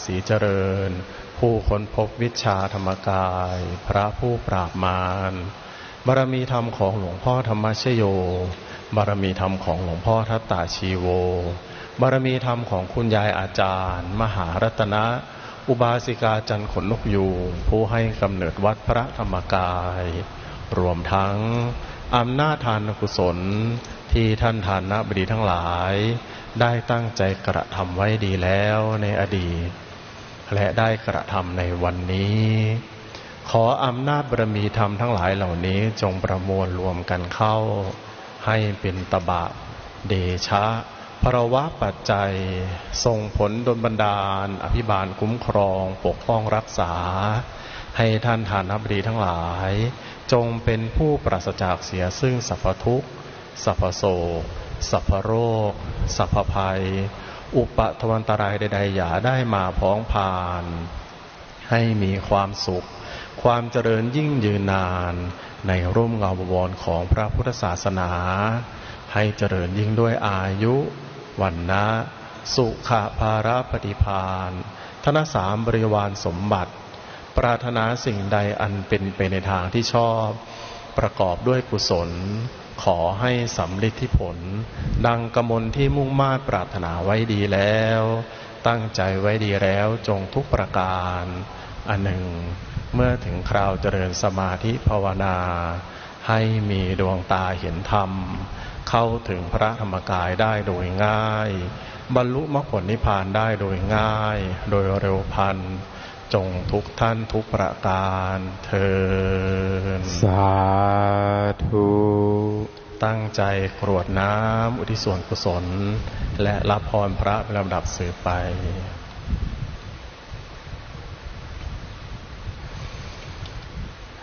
ศรีเจริญผู้ค้นพบวิชาธรรมกายพระผู้ปราบมารบารมีธรรมของหลวงพ่อธรรมชโยบารมีธรรมของหลวงพ่อทัตตาชีโวบารมีธรรมของคุณยายอาจารย์มหารัตนะอุบาสิกาจันทร์ขนนกยูงผู้ให้กำเนิดวัดพระธรรมกายรวมทั้งอำนาจทานกุศลที่ท่านทานบดีทั้งหลายได้ตั้งใจกระทำไว้ดีแล้วในอดีตและได้กระทำในวันนี้ขออำนาจบารมีธรรมทั้งหลายเหล่านี้จงประมวลรวมกันเข้าให้เป็นตบะเดชะภรวะปัจจัยส่งผลดลบันดาลอภิบาลคุ้มครองปกป้องรักษาให้ท่านทานบดีทั้งหลายจงเป็นผู้ปราศจากเสียซึ่งสรรพทุกข์สรรพโศกสรรพโรคสรรพภัยอุปทวันตรายใดๆอย่าได้มาพ้องผ่านให้มีความสุขความเจริญยิ่งยืนนานในร่มเงาบวรของพระพุทธศาสนาให้เจริญยิ่งด้วยอายุวันนะสุขภาระปฏิภาณธนสามบริวารสมบัติปรารถนาสิ่งใดอันเป็นไปในทางที่ชอบประกอบด้วยกุศลขอให้สำฤทธิผลดังกมลที่มุ่งมา่ปรารถนาไว้ดีแล้วตั้งใจไว้ดีแล้วจงทุกประการอันหนึ่งเมื่อถึงคราวเจริญสมาธิภาวนาให้มีดวงตาเห็นธรรมเข้าถึงพระธรรมกายได้โดยง่ายบรรลุมรรคผลนิพพานได้โดยง่ายโดยเร็วพลันจงทุกท่านทุกประการเทินสาธุตั้งใจกรวดน้ำอุทิศส่วนกุศลและรับพรพระเป็นลำดับสืบไป